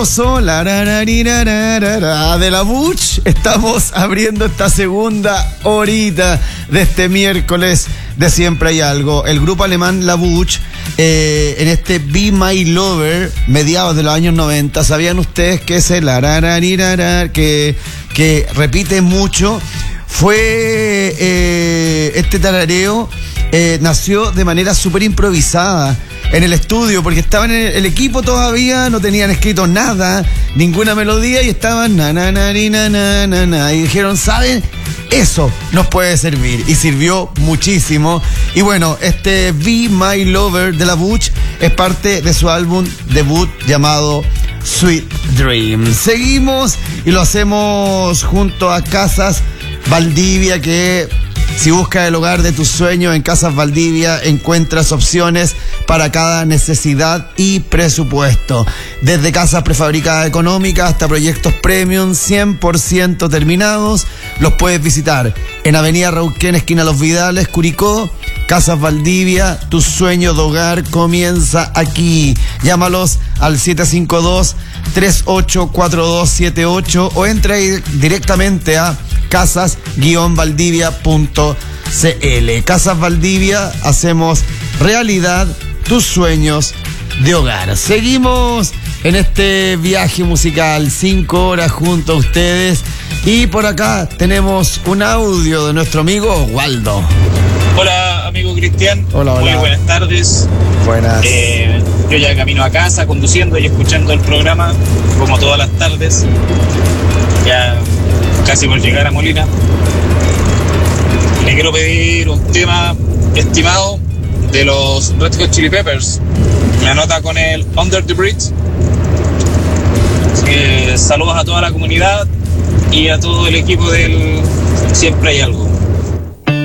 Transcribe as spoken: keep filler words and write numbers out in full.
Pegajoso, la rararararara, de la Butch. Estamos abriendo esta segunda horita de este miércoles de Siempre Hay Algo. El grupo alemán La Butch, eh, en este Be My Lover, mediados de los años noventa, ¿sabían ustedes que ese la rarararara, que, que repite mucho? Fue eh, este tarareo eh, nació de manera súper improvisada en el estudio, porque estaban en el, el equipo todavía, no tenían escrito nada, ninguna melodía, y estaban na na na na na na na, y dijeron, ¿saben? Eso nos puede servir, y sirvió muchísimo. Y bueno, este Be My Lover de la Butch es parte de su álbum debut llamado Sweet Dreams. Seguimos y lo hacemos junto a Casas Valdivia, que si buscas el hogar de tus sueños en Casas Valdivia, encuentras opciones para cada necesidad y presupuesto. Desde casas prefabricadas económicas hasta proyectos premium cien por ciento terminados, los puedes visitar en Avenida Rauquén, esquina Los Vidales, Curicó. Casas Valdivia, tu sueño de hogar comienza aquí. Llámalos al siete cinco dos, tres ocho cuatro dos siete ocho o entra directamente a casas guion valdivia punto c l. Casas Valdivia, hacemos realidad tus sueños de hogar. Seguimos en este viaje musical, cinco horas junto a ustedes, y por acá tenemos un audio de nuestro amigo Waldo. Hola, amigo Cristian. Hola, hola. Muy buenas tardes. Buenas. Eh, yo ya camino a casa, conduciendo y escuchando el programa, como todas las tardes. Ya casi por llegar a Molina. Le quiero pedir un tema estimado de los Red Hot Chili Peppers. Me anota con el Under the Bridge. Así que saludos a toda la comunidad y a todo el equipo del Siempre Hay Algo.